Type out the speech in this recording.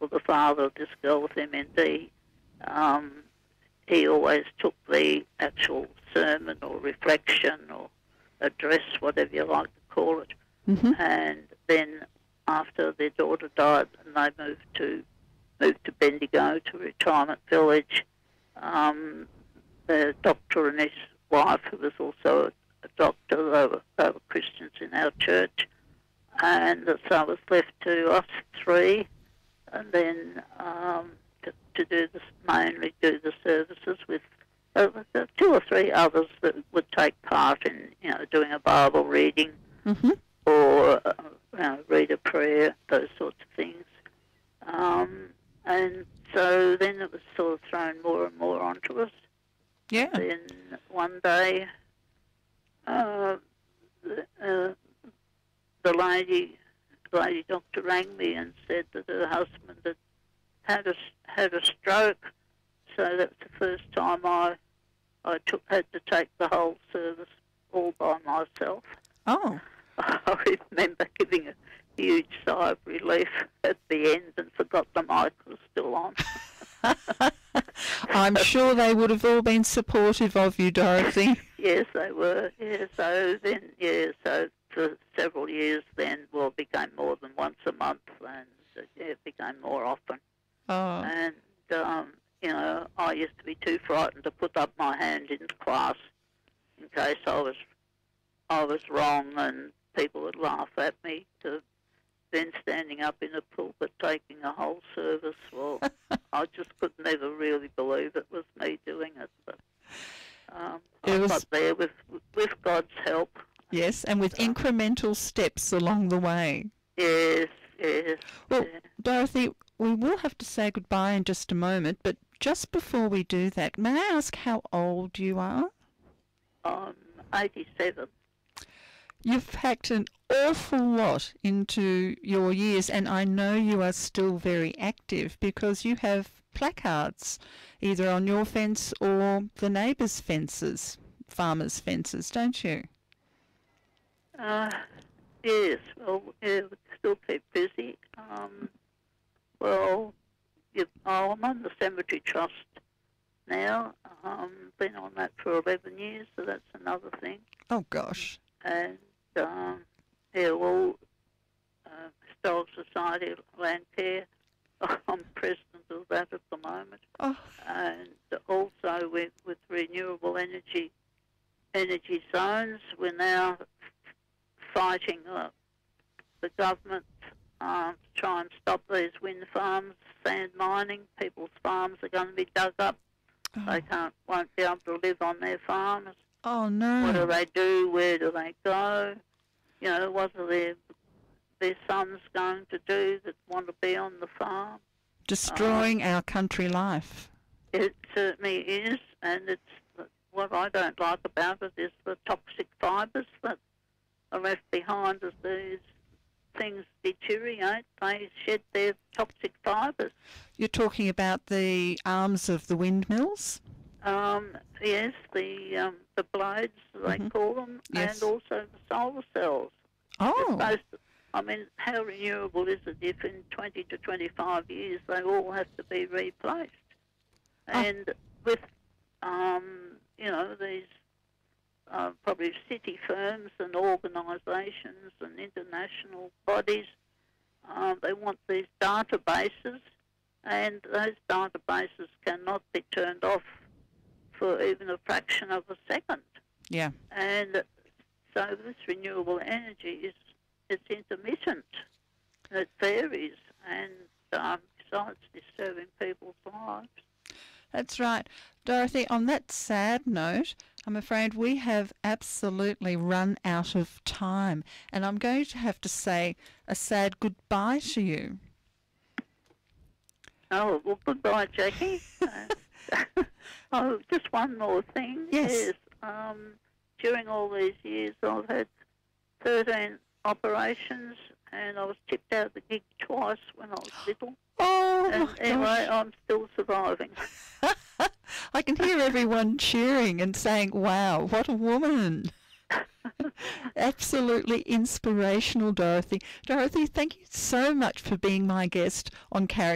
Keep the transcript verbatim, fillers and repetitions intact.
example, the father of this girl with M N D, um, he always took the actual sermon or reflection or address, whatever you like to call it, Mm-hmm. and then after their daughter died and they moved to moved to Bendigo, to a retirement village, um, the doctor and his wife, who was also a, a doctor, they were, they were Christians in our church, and so I was left to us three, and then um, to, to do this, mainly do the services with uh, two or three others that would take part in, you know, doing a Bible reading, Mm-hmm. or uh, you know, read a prayer, those sorts of things. Um, and so then it was sort of thrown more and more onto us. Yeah. Then one day, uh, the, uh, the lady, the lady doctor rang me and said that her husband had had a, had a stroke. So that was the first time I I took had to take the whole service all by myself. Oh. I remember giving a huge sigh of relief at the end and forgot the mic was still on. I'm sure they would have all been supportive of you, Dorothy. Yes, they were. Yeah, so then, yeah, so for several years then, well, it became more than once a month, and uh, yeah, it became more often. Oh. And, um, you know, I used to be too frightened to put up my hand in class in case I was I was wrong and people would laugh at me, to then standing up in a pulpit taking a whole service. Well, I just could never really believe it was me doing it. But um, It I was- got there with with God's help. Yes, and with incremental steps along the way. Yes, yes. Well, yeah. Dorothy, we will have to say goodbye in just a moment, but just before we do that, may I ask how old you are? I'm eighty-seven. You've packed an awful lot into your years, and I know you are still very active because you have placards either on your fence or the neighbours' fences, farmers' fences, don't you? Uh, yes, well, yeah, we still keep busy. Um, well, you, oh, I'm on the Cemetery Trust now. Um, been on that for eleven years, so that's another thing. Oh, gosh. And, um, yeah, well, uh, Historical Society of Land Care, I'm president of that at the moment. Oh, And also with, with renewable energy energy zones, we're now fighting uh, the government uh, to try and stop these wind farms, sand mining. People's farms are going to be dug up. oh, They can't, won't be able to live on their farms. oh no. What do they do? Where do they go? You know, what are their, their sons going to do that want to be on the farm? Destroying our country life. It certainly is, and it's what I don't like about it is the toxic fibres that are left behind as these things deteriorate. They shed their toxic fibres. You're talking about the arms of the windmills? Um, yes, the um, the blades, they Mhm. call them, Yes. and also the solar cells. They're Oh, supposed to, I mean, how renewable is it if in twenty to twenty-five years they all have to be replaced? Oh. And with, um, you know, these uh, probably city firms and organisations and international bodies, um, they want these databases, and those databases cannot be turned off for even a fraction of a second. yeah. And so this renewable energy is it's intermittent. It varies, and um, besides disturbing people's lives. That's right. Dorothy, on that sad note, I'm afraid we have absolutely run out of time, and I'm going to have to say a sad goodbye to you. Oh, well, goodbye, Jackie. uh, oh, just one more thing. Yes. Um, during all these years, I've had thirteen operations, and I was tipped out of the gig twice when I was little. Oh, And my anyway, gosh. I'm still surviving. I can hear everyone cheering and saying, wow, what a woman. Absolutely inspirational, Dorothy. Dorothy, thank you so much for being my guest on Character